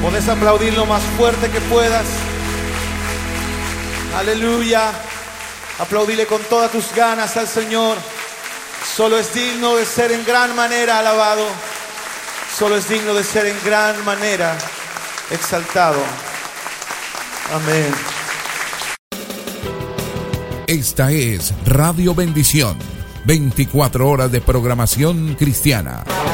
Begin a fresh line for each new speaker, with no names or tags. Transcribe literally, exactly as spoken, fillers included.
Puedes aplaudir lo más fuerte que puedas. Aleluya. Aplaudile con todas tus ganas al Señor. Solo es digno de ser en gran manera alabado. Solo es digno de ser en gran manera exaltado. Amén.
Esta es Radio Bendición, veinticuatro horas de programación cristiana.